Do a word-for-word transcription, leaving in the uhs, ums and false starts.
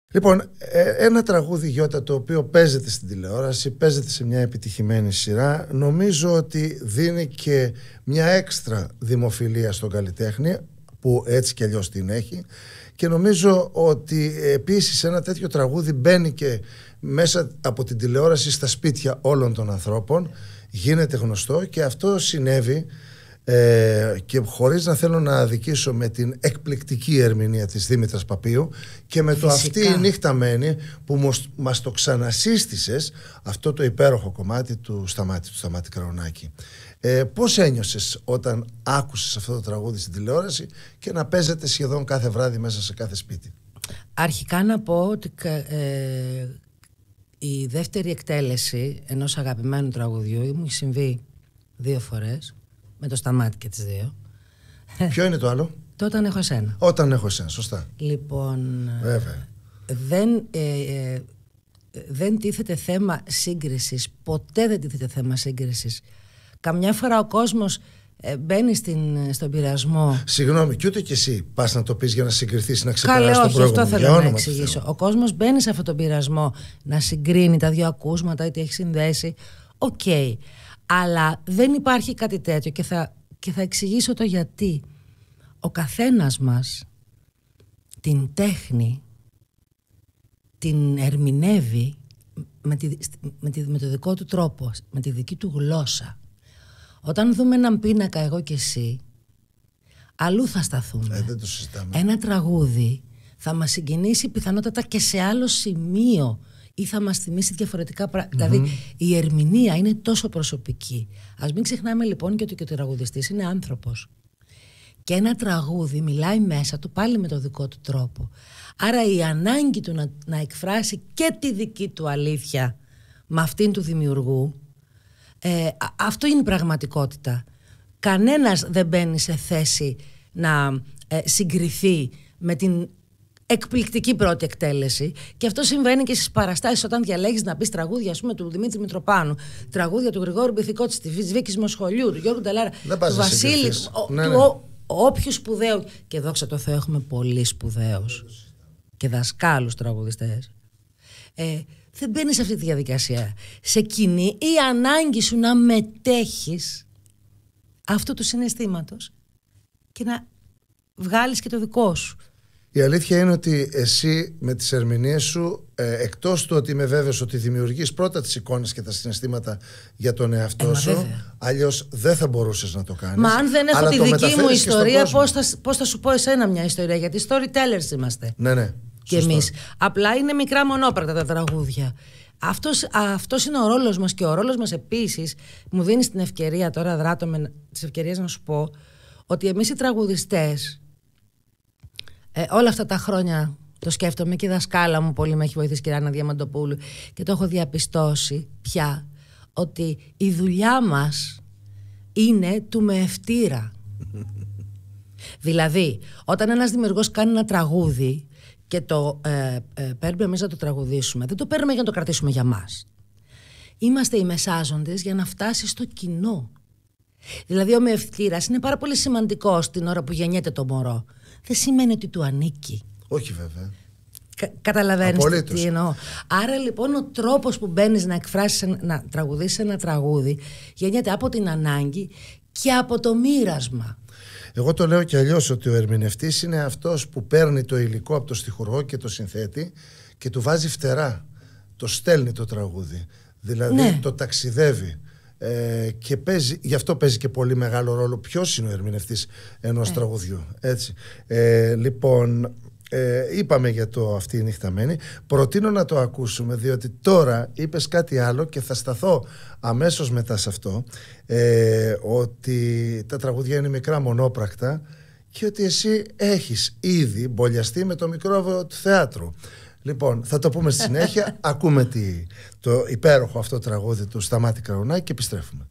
Λοιπόν, ένα τραγούδι, Γιώτα, το οποίο παίζεται στην τηλεόραση, παίζεται σε μια επιτυχημένη σειρά, νομίζω ότι δίνει και μια έξτρα δημοφιλία στον καλλιτέχνη, που έτσι κι αλλιώς την έχει, και νομίζω ότι επίσης ένα τέτοιο τραγούδι μπαίνει και μέσα από την τηλεόραση στα σπίτια όλων των ανθρώπων, γίνεται γνωστό, και αυτό συνέβη. Ε, και χωρίς να θέλω να αδικήσω με την εκπληκτική ερμηνεία της Δήμητρας Παπίου και με Φυσικά. το «Αυτή η νύχτα μένει» που μας, μας το ξανασύστησες, αυτό το υπέροχο κομμάτι του Σταμάτη, του Σταμάτη Καρονάκη. Ε, πώς ένιωσες όταν άκουσες αυτό το τραγούδι στην τηλεόραση και να παίζεται σχεδόν κάθε βράδυ μέσα σε κάθε σπίτι? Αρχικά να πω ότι ε, η δεύτερη εκτέλεση ενός αγαπημένου τραγουδιού μου έχει συμβεί δύο φορές. Με το Σταμάτη και τις δύο. Ποιο είναι το άλλο? Το «Όταν έχω εσένα». Όταν έχω εσένα, σωστά. Λοιπόν, Βέβαια. δεν, ε, ε, δεν τίθεται θέμα σύγκρισης. Ποτέ δεν τίθεται θέμα σύγκρισης. Καμιά φορά ο κόσμος ε, μπαίνει στην, στον πειρασμό. Συγγνώμη, και ούτε κι εσύ πας να το πεις για να συγκριθείς, να ξεπεράσεις Καλέ, τον όχι, προηγούμενο. αυτό θέλω να εξηγήσω. Ο κόσμος μπαίνει σε αυτόν τον πειρασμό να συγκρίνει τα δύο ακούσματα ή τι έχει συνδέσει. Οκ. Okay. Αλλά δεν υπάρχει κάτι τέτοιο, και θα, και θα εξηγήσω το γιατί. Ο καθένας μας την τέχνη την ερμηνεύει με, τη, με, τη, με το δικό του τρόπο, με τη δική του γλώσσα. Όταν δούμε έναν πίνακα εγώ και εσύ, αλλού θα σταθούμε. Ε, δεν το συζητάμε. Ένα τραγούδι θα μας συγκινήσει πιθανότατα και σε άλλο σημείο ή θα μας θυμίσει διαφορετικά πράγματα. Mm-hmm. Δηλαδή η ερμηνεία είναι τόσο προσωπική. Ας μην ξεχνάμε λοιπόν και ότι και ο τραγουδιστής είναι άνθρωπος. Και ένα τραγούδι μιλάει μέσα του πάλι με το δικό του τρόπο. Άρα η ανάγκη του να, να εκφράσει και τη δική του αλήθεια με αυτήν του δημιουργού, ε, αυτό είναι η πραγματικότητα. Κανένας δεν μπαίνει σε θέση να ε, συγκριθεί με την εκπληκτική πρώτη εκτέλεση, και αυτό συμβαίνει και στις παραστάσεις όταν διαλέγεις να πεις τραγούδια, ας πούμε, του Δημήτρη Μητροπάνου, τραγούδια του Γρηγόρη Μπιθικότση, της Βίκης Μοσχολιού, του Γιώργου Νταλάρα, του Βασίλη, ο, ναι, του ναι. όποιου σπουδαίου. Και δόξα τω Θεώ έχουμε πολύ σπουδαίους και δασκάλους τραγουδιστές. Ε, δεν μπαίνεις σε αυτή τη διαδικασία. Σε κοινή η ανάγκη σου να μετέχεις αυτού του συναισθήματος και να βγάλεις και το δικό σου. Η αλήθεια είναι ότι εσύ με τις ερμηνείες σου, ε, εκτός του ότι είμαι βέβαιος ότι δημιουργείς πρώτα τις εικόνες και τα συναισθήματα για τον εαυτό ε, σου, αλλιώς δεν θα μπορούσες να το κάνεις. Μα αν δεν έχω τη δική μου ιστορία, πώς θα, πώς θα σου πω εσένα μια ιστορία? Γιατί storytellers είμαστε. Ναι, ναι. Και εμείς. Απλά είναι μικρά μονόπρακτα τα τραγούδια. Αυτός, αυτός είναι ο ρόλος μας, και ο ρόλος μας επίσης μου δίνει την ευκαιρία, τώρα δράτω με τις ευκαιρίες να σου πω, ότι εμείς οι τραγουδιστές, Ε, όλα αυτά τα χρόνια το σκέφτομαι, και η δασκάλα μου πολύ με έχει βοηθήσει, κυρία Άννα Διαμαντοπούλου, και το έχω διαπιστώσει πια, ότι η δουλειά μας είναι του μεευτήρα. Δηλαδή, όταν ένας δημιουργός κάνει ένα τραγούδι και το ε, ε, παίρνουμε εμείς να το τραγουδήσουμε, δεν το παίρνουμε για να το κρατήσουμε για μας. Είμαστε οι μεσάζοντες για να φτάσει στο κοινό. Δηλαδή ο μεευτήρας είναι πάρα πολύ σημαντικός την ώρα που γεννιέται το μωρό. Δεν σημαίνει ότι του ανήκει. Όχι βέβαια. Κα, καταλαβαίνεις τι εννοώ. Άρα λοιπόν ο τρόπος που μπαίνεις να εκφράσεις, να τραγουδήσεις ένα τραγούδι, γεννιέται από την ανάγκη και από το μοίρασμα. Εγώ το λέω και αλλιώς, ότι ο ερμηνευτής είναι αυτός που παίρνει το υλικό από το στιχουργό και το συνθέτει και του βάζει φτερά. Το στέλνει το τραγούδι. Δηλαδή ναι. το ταξιδεύει. Ε, και παίζει, γι' αυτό παίζει και πολύ μεγάλο ρόλο ποιος είναι ο ερμηνευτής ενός ε. τραγουδιού. Έτσι. Ε, λοιπόν, ε, είπαμε για το «Αυτή η νύχτα μένει». Προτείνω να το ακούσουμε, διότι τώρα είπες κάτι άλλο και θα σταθώ αμέσως μετά σε αυτό, ε, ότι τα τραγουδιά είναι μικρά μονόπρακτα και ότι εσύ έχεις ήδη μπολιαστεί με το μικρόβιο του θεάτρου. Λοιπόν, θα το πούμε στη συνέχεια. Ακούμε τη, το υπέροχο αυτό τραγούδι του Σταμάτη Καρονάκη και επιστρέφουμε.